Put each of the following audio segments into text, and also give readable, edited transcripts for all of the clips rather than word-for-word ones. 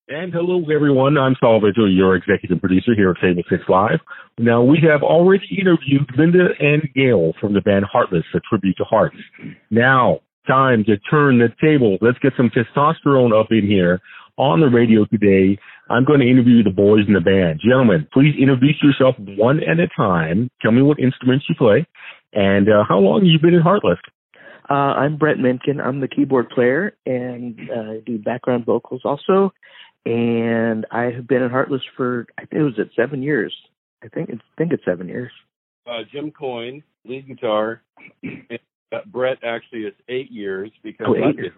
And hello, everyone. I'm Saul Vigil, your executive producer here at Famous Six Live. Now, we have already interviewed Linda and Gail from the band Heartless, a tribute to Hearts. Now, time to turn the table. Let's get some testosterone up in here on the radio today. I'm going to interview the boys in the band. Gentlemen, please introduce yourself one at a time. Tell me what instruments you play and how long you've been in Heartless. I'm Brett Menken. I'm the keyboard player and do background vocals also. And I have been in Heartless for, I think it was 7 years. I think it's 7 years. Jim Coyne, lead guitar. And, Brett actually is 8 years because 8 years.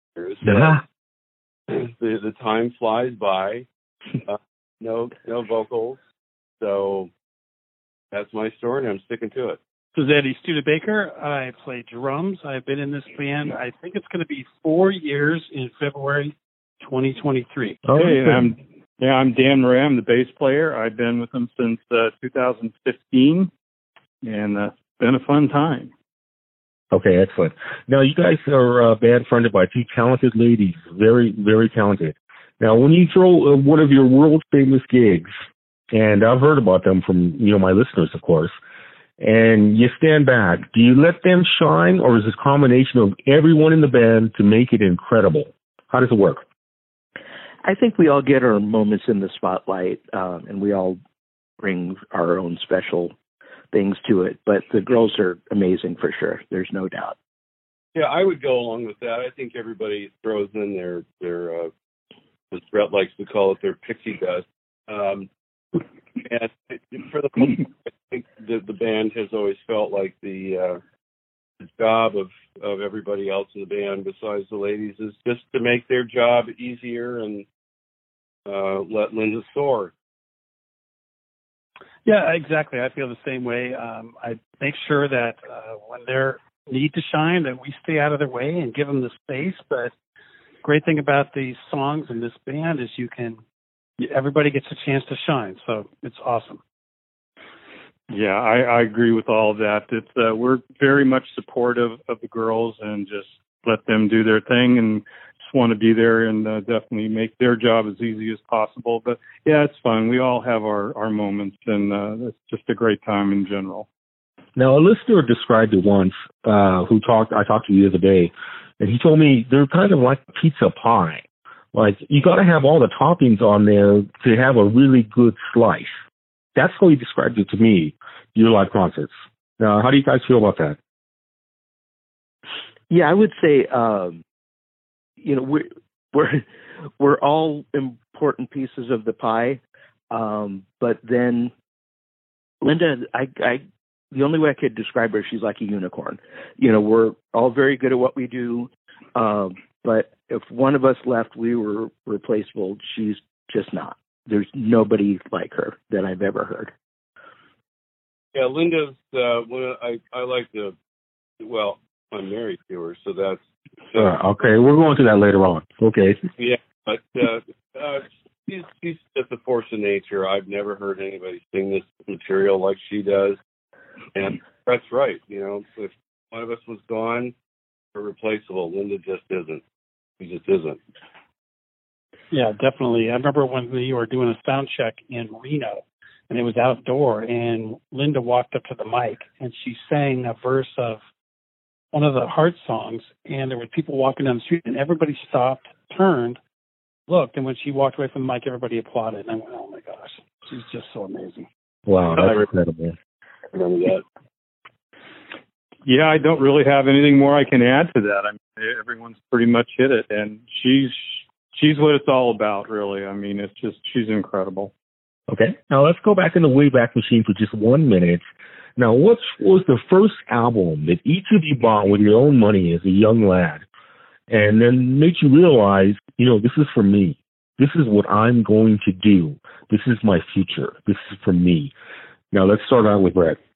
The time flies by. No vocals. So that's my story, and I'm sticking to it. This is Eddie Studebaker. I play drums. I've been in this band, I think it's going to be 4 years in February 2023. Hey, I'm Dan Murray. I'm the bass player. I've been with them since 2015, and it's been a fun time. Okay, excellent. Now, you guys are a band fronted by two talented ladies, very, very talented. Now, when you throw one of your world-famous gigs, and I've heard about them from, my listeners, of course, and you stand back, do you let them shine, or is this a combination of everyone in the band to make it incredible? How does it work? I think we all get our moments in the spotlight, and we all bring our own special things to it. But the girls are amazing for sure. There's no doubt. Yeah, I would go along with that. I think everybody throws in their as Brett likes to call it, their pixie dust. And for the most part, I think the band has always felt like the job of everybody else in the band besides the ladies is just to make their job easier and let Linda soar. Yeah, exactly. I feel the same way. I make sure that when they need to shine, that we stay out of their way and give them the space. But great thing about these songs and this band is everybody gets a chance to shine. So it's awesome. Yeah, I agree with all of that. It's we're very much supportive of the girls and just let them do their thing, and just want to be there and definitely make their job as easy as possible. But yeah, it's fun. We all have our moments, and it's just a great time in general. Now, a listener described it once. I talked to the other day, and he told me they're kind of like pizza pie. Like, you got to have all the toppings on there to have a really good slice. That's how he described it to me, your live concerts. Now, how do you guys feel about that? Yeah, I would say, we're all important pieces of the pie. But then Linda, the only way I could describe her, she's like a unicorn. We're all very good at what we do. But if one of us left, we were replaceable. She's just not. There's nobody like her that I've ever heard. Yeah, Linda's, I like I'm married to her, so that's... okay, we're going to that later on. Okay. Yeah, but she's just a force of nature. I've never heard anybody sing this material like she does. And that's right. If one of us was gone, we're replaceable. Linda just isn't. She just isn't. Yeah, definitely. I remember when we were doing a sound check in Reno, and it was outdoor, and Linda walked up to the mic, and she sang a verse of one of the Heart songs, and there were people walking down the street, and everybody stopped, turned, looked, and when she walked away from the mic, everybody applauded. And I went, oh, my gosh, she's just so amazing. Wow, that's incredible. I remember that. Yeah, I don't really have anything more I can add to that. I mean, everyone's pretty much hit it, and she's what it's all about, really. I mean, it's just, she's incredible. Okay, now let's go back in the Wayback Machine for just 1 minute. Now, what was the first album that each of you bought with your own money as a young lad, and then made you realize, this is for me. This is what I'm going to do. This is my future. This is for me. Now, let's start out with Brett.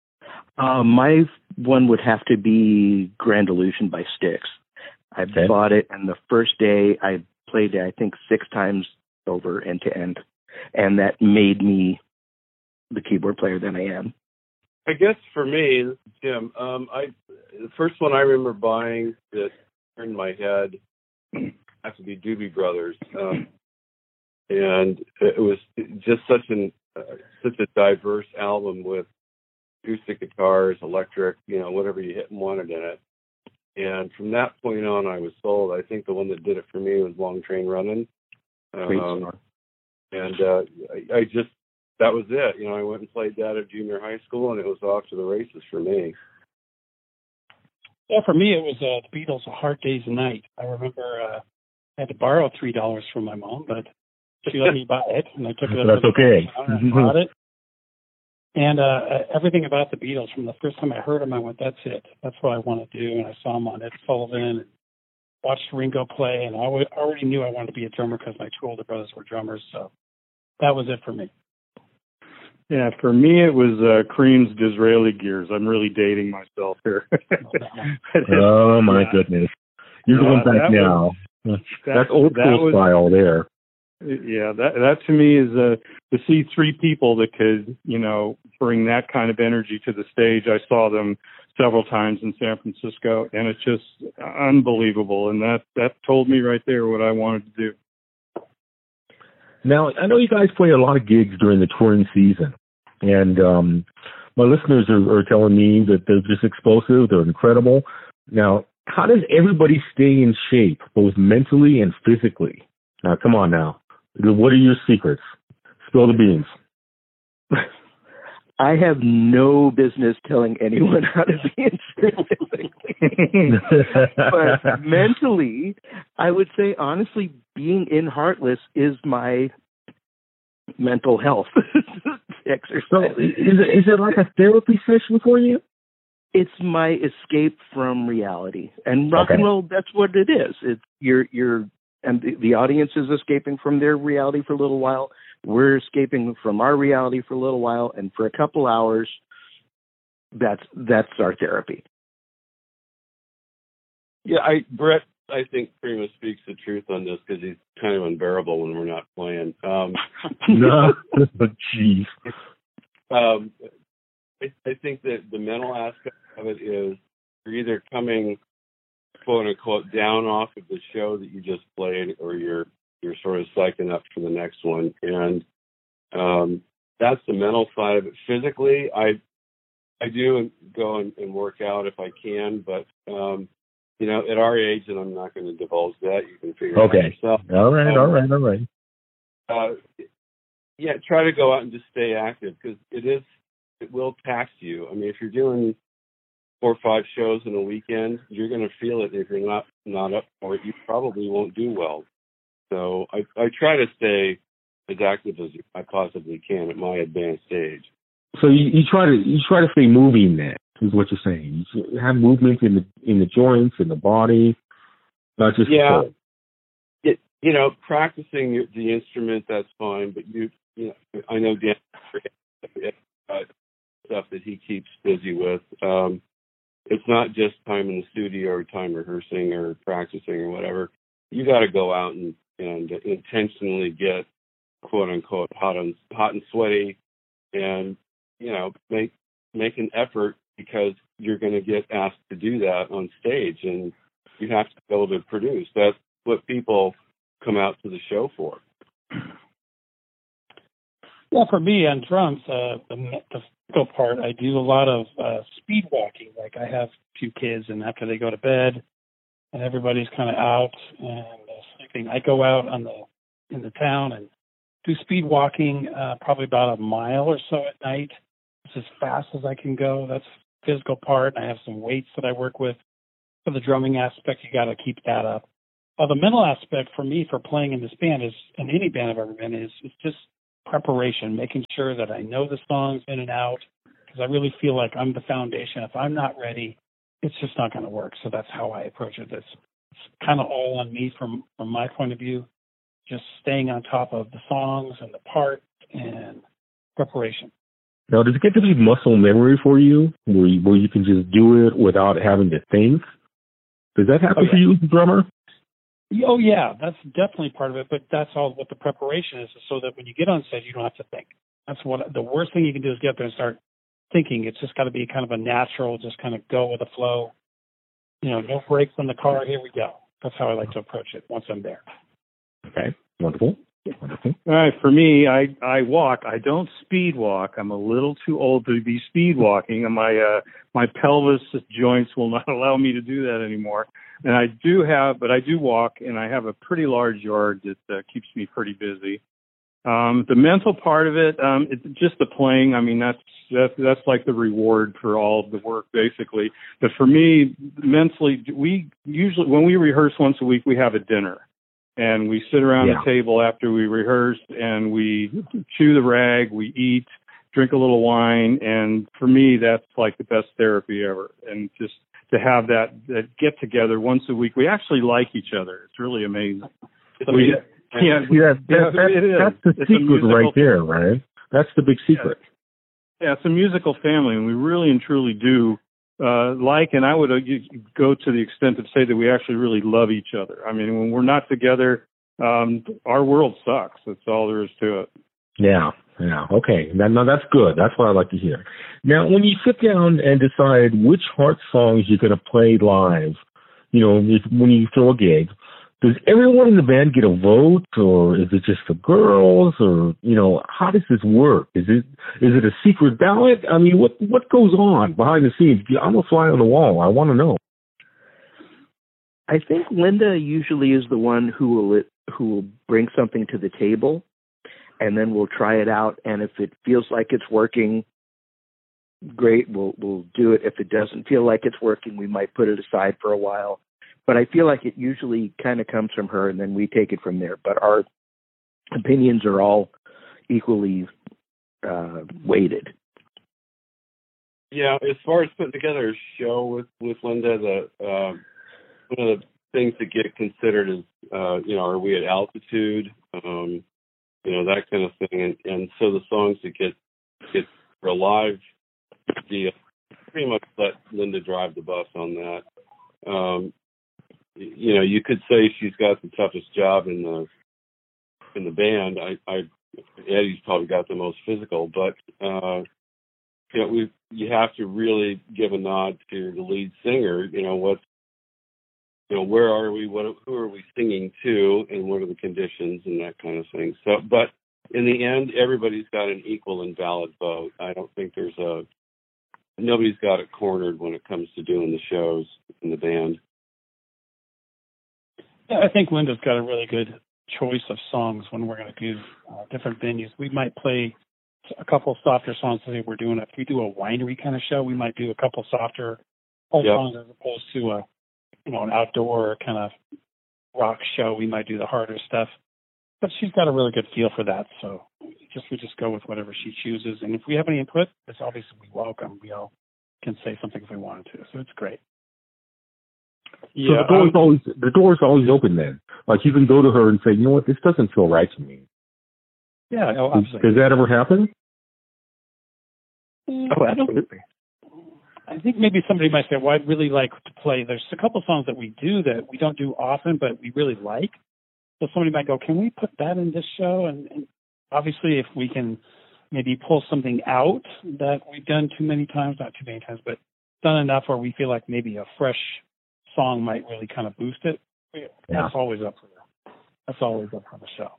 My one would have to be Grand Illusion by Styx. I bought it, and the first day I played it, I think 6 times over end to end, and that made me the keyboard player that I am. I guess for me, this is Jim. The first one I remember buying that turned my head has to be Doobie Brothers. and it was just such a diverse album with acoustic guitars, electric, whatever you hit and wanted in it. And from that point on, I was sold. I think the one that did it for me was Long Train Running. I just, that was it. I went and played that at junior high school, and it was off to the races for me. Yeah, for me, it was the Beatles, A Hard Day's Night. I remember I had to borrow $3 from my mom, but she let me buy it, and I took it. That's okay. And bought it. And everything about the Beatles, from the first time I heard them, I went, that's it. That's what I want to do. And I saw them on Ed Sullivan and watched Ringo play, and I already knew I wanted to be a drummer because my two older brothers were drummers. So that was it for me. Yeah, for me it was Cream's Disraeli Gears. I'm really dating myself here. Oh my goodness, you're going back now. That's old school style there. Yeah, that to me is to see three people that could, bring that kind of energy to the stage. I saw them several times in San Francisco, and it's just unbelievable. And that told me right there what I wanted to do. Now, I know you guys play a lot of gigs during the touring season, and my listeners are telling me that they're just explosive, they're incredible. Now, how does everybody stay in shape, both mentally and physically? Now, come on now. What are your secrets? Spill the beans. I have no business telling anyone how to be in shape physically. But mentally, I would say, honestly, being in Heartless is my mental health exercise. So is it like a therapy session for you? It's my escape from reality. And rock and roll, that's what it is. It's you're and the audience is escaping from their reality for a little while. We're escaping from our reality for a little while, and for a couple hours, that's our therapy. Yeah, Brett, I think pretty much speaks the truth on this because he's kind of unbearable when we're not playing. No, jeez. I think that the mental aspect of it is you're either coming, quote unquote, down off of the show that you just played, or you're sort of psyching up for the next one. And that's the mental side of it. Physically, I do go and work out if I can, but at our age, and I'm not going to divulge that, you can figure it out yourself. All right. Yeah, try to go out and just stay active, because it will tax you. I mean, if you're doing 4 or 5 shows in a weekend, you're going to feel it. If you're not up for it, you probably won't do well. So I try to stay as active as I possibly can at my advanced age. So you try to stay moving. Then is what you're saying. You have movement in the joints, in the body, not just practicing the instrument, that's fine. But I know Dan stuff that he keeps busy with. It's not just time in the studio or time rehearsing or practicing or whatever. You got to go out and intentionally get, quote unquote, hot and sweaty, and make an effort, because you're going to get asked to do that on stage, and you have to be able to produce. That's what people come out to the show for. Yeah, for me on drums, the physical part, I do a lot of speed walking. Like, I have 2 kids, and after they go to bed and everybody's kind of out and sleeping, I go out in the town and do speed walking, probably about a mile or so at night. It's as fast as I can go. That's the physical part. I have some weights that I work with. For the drumming aspect, you got to keep that up. The mental aspect for me for playing in this band is, in any band I've ever been in, is just preparation, making sure that I know the songs in and out, because I really feel like I'm the foundation. If I'm not ready, it's just not going to work. So that's how I approach it. It's kind of all on me from my point of view, just staying on top of the songs and the part and preparation. Now, does it get to be muscle memory for you, where you can just do it without having to think? Does that happen for you as a drummer? Oh, yeah, that's definitely part of it, but that's all what the preparation is, so that when you get on stage, you don't have to think. That's what the worst thing you can do, is get up there and start thinking. It's just got to be kind of a natural, just kind of go with the flow. No brakes on the car, here we go. That's how I like to approach it once I'm there. Okay, wonderful. All right, for me, I walk. I don't speed walk. I'm a little too old to be speed walking, and my pelvis joints will not allow me to do that anymore. And I do walk, and I have a pretty large yard that keeps me pretty busy. The mental part of it, it's just the playing. I mean, that's like the reward for all of the work, basically. But for me, mentally, we usually, when we rehearse once a week, we have a dinner. And we sit around the table after we rehearse, and we chew the rag, we eat, drink a little wine, and for me, that's like the best therapy ever. And just to have that get together once a week, we actually like each other. It's really amazing. That's the secret right there, right? That's the big secret. Yeah, it's a musical family, and we really and truly do and I would go to the extent of say that we actually really love each other. I mean, when we're not together, our world sucks. That's all there is to it. Yeah. Okay. Now that's good. That's what I like to hear. Now, when you sit down and decide which Heart songs you're going to play live, when you throw a gig, does everyone in the band get a vote, or is it just the girls, or how does this work? Is it a secret ballot? I mean, what goes on behind the scenes? I'm a fly on the wall. I want to know. I think Linda usually is the one who will bring something to the table, and then we'll try it out. And if it feels like it's working, great, we'll do it. If it doesn't feel like it's working, we might put it aside for a while. But I feel like it usually kind of comes from her, and then we take it from there. But our opinions are all equally weighted. Yeah, as far as putting together a show with Linda, one of the things that get considered is, are we at altitude? That kind of thing. And so the songs that get for a live deal, pretty much let Linda drive the bus on that. You could say she's got the toughest job in the band. Eddie's probably got the most physical, but you have to really give a nod to the lead singer. Where are we? Who are we singing to, and what are the conditions and that kind of thing. So, but in the end, everybody's got an equal and valid vote. I don't think nobody's got it cornered when it comes to doing the shows in the band. Yeah, I think Linda's got a really good choice of songs when we're going to do different venues. We might play a couple softer songs. If we're doing if we do a winery kind of show, we might do a couple softer songs as opposed to an outdoor kind of rock show. We might do the harder stuff. But she's got a really good feel for that, so we just go with whatever she chooses. And if we have any input, it's obviously welcome. We all can say something if we wanted to, so it's great. Yeah, so the door's always open then. Like you can go to her and say, what, this doesn't feel right to me. Yeah, absolutely. Does that ever happen? Oh, absolutely. I think maybe somebody might say, well, I'd really like to play. There's a couple songs that we do that we don't do often, but we really like. So somebody might go, can we put that in this show? And obviously, if we can maybe pull something out that we've done too many times, not too many times, but done enough where we feel like maybe a fresh song might really kind of boost it. That's always up for the show.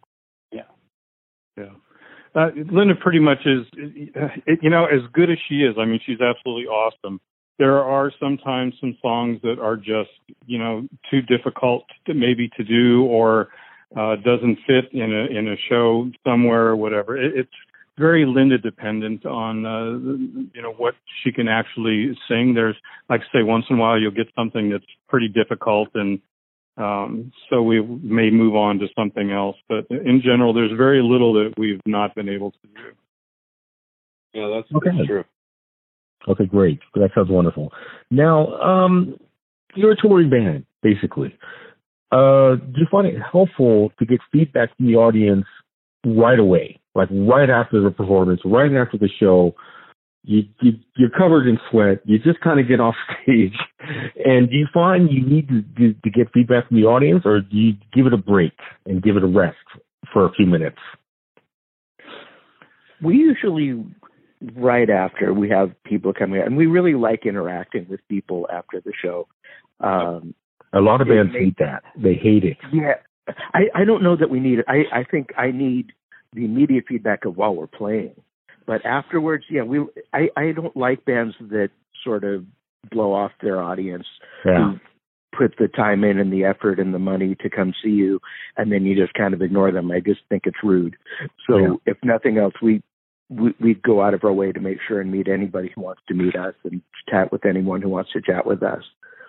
Yeah. Linda pretty much is, as good as she is. I mean, she's absolutely awesome. There are sometimes some songs that are just, too difficult to do or doesn't fit in a show somewhere or whatever. It's very Linda dependent on, what she can actually sing. There's, like I say, once in a while you'll get something that's pretty difficult, and so we may move on to something else. But in general, there's very little that we've not been able to do. Yeah, that's true. Okay, great. That sounds wonderful. Now, you're a touring band, basically. Do you find it helpful to get feedback from the audience right away? Like right after the performance, right after the show, you're covered in sweat. You just kind of get off stage. And do you find you need to get feedback from the audience, or do you give it a break and give it a rest for a few minutes? We usually, right after, we have people coming out, and we really like interacting with people after the show. A lot of bands hate that. They hate it. Yeah. I don't know that we need it. I think I need the immediate feedback of while we're playing. But afterwards, yeah, I don't like bands that sort of blow off their audience, who put the time in and the effort and the money to come see you, and then you just kind of ignore them. I just think it's rude. So if nothing else, we go out of our way to make sure and meet anybody who wants to meet us and chat with anyone who wants to chat with us.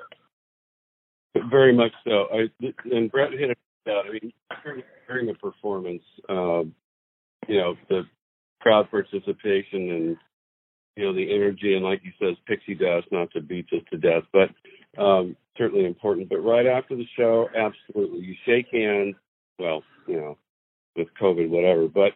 Very much so. And Brett hit it out. I mean, during a performance, the crowd participation and, the energy, and like you said, pixie dust, not to beat us to death, but certainly important. But right after the show, absolutely, you shake hands. Well, with COVID, whatever. But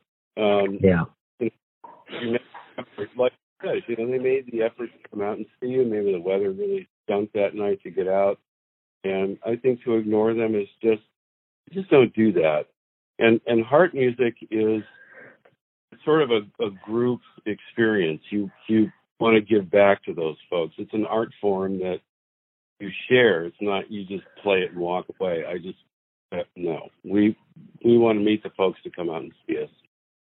like I said, they made the effort to come out and see you. Maybe the weather really stunk that night to get out, and I think to ignore them is just don't do that. And Heart music is sort of a group experience. You want to give back to those folks. It's an art form that you share. It's not you just play it and walk away. No. We want to meet the folks to come out and see us.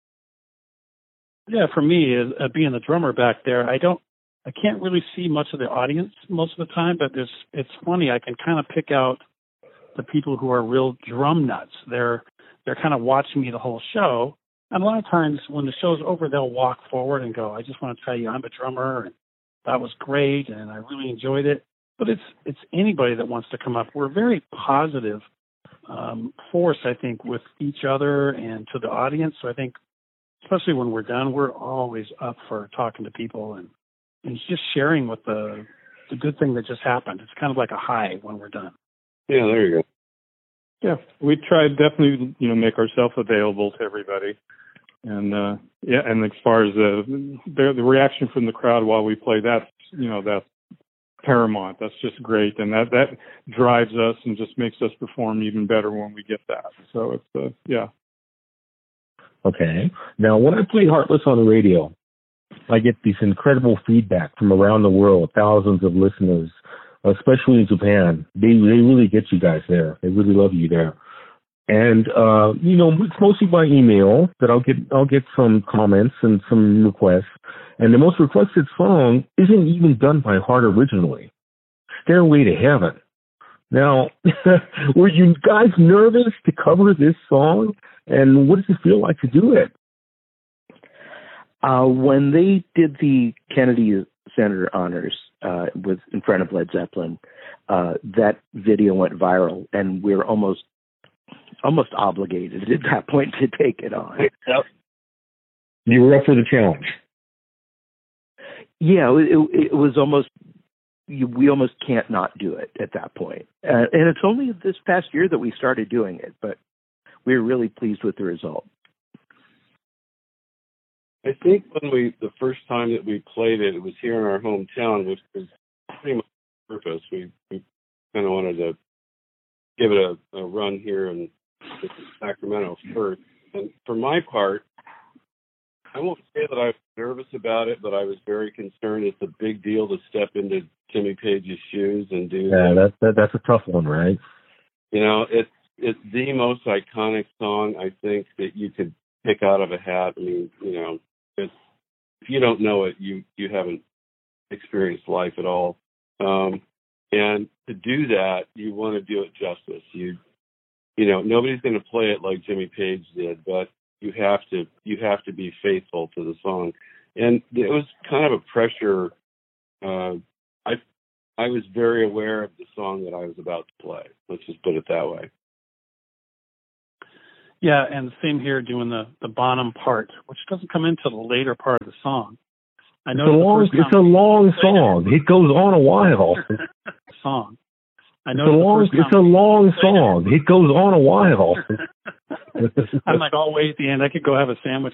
Yeah, for me, being the drummer back there, I can't really see much of the audience most of the time, but it's funny. I can kind of pick out the people who are real drum nuts. They're kind of watching me the whole show. And a lot of times when the show's over, they'll walk forward and go, I just want to tell you I'm a drummer, and that was great, and I really enjoyed it. But it's anybody that wants to come up. We're a very positive force, I think, with each other and to the audience. So I think, especially when we're done, we're always up for talking to people and just sharing with the good thing that just happened. It's kind of like a high when we're done. Yeah, there you go. Yeah, we try to definitely, make ourselves available to everybody. And and as far as the reaction from the crowd while we play, that's paramount. That's just great, and that drives us and just makes us perform even better when we get that. So it's Okay. Now, when I play Heartless on the radio, I get this incredible feedback from around the world, thousands of listeners, especially in Japan. They really get you guys there. They really love you there. And, it's mostly by email that I'll get some comments and some requests. And the most requested song isn't even done by Heart originally. Stairway to Heaven. Now, were you guys nervous to cover this song? And what does it feel like to do it? When they did the Kennedy Center honors in front of Led Zeppelin, that video went viral, and we were almost obligated at that point to take it on. Yep. You were up for the challenge. Yeah, it was almost. We almost can't not do it at that point. And it's only this past year that we started doing it, but we were really pleased with the result. I think the first time that we played it, it was here in our hometown, which was pretty much the purpose. We kind of wanted to give it a run here in Sacramento first. And for my part, I won't say that I was nervous about it, but I was very concerned. It's a big deal to step into Jimmy Page's shoes and do. Yeah, that's a tough one, right? It's the most iconic song I think that you could pick out of a hat. I mean, if you don't know it, you haven't experienced life at all. And to do that, you want to do it justice. Nobody's going to play it like Jimmy Page did, but you have to be faithful to the song. And it was kind of a pressure. I was very aware of the song that I was about to play. Let's just put it that way. Yeah, and same here doing the Bonham part, which doesn't come into the later part of the song. I know it's a long song. It goes on a while. Song. I It's know a long song. It goes on a while. I'm like all the way at the end. I could go have a sandwich